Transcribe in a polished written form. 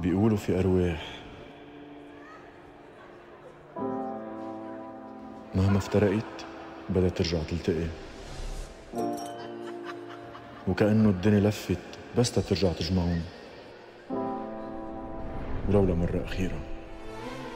بيقولوا في أرواح مهما افترقت بدها ترجع تلتقي، وكأنه الدنيا لفت بس ترجع تجمعون ولو لمرة أخيرة.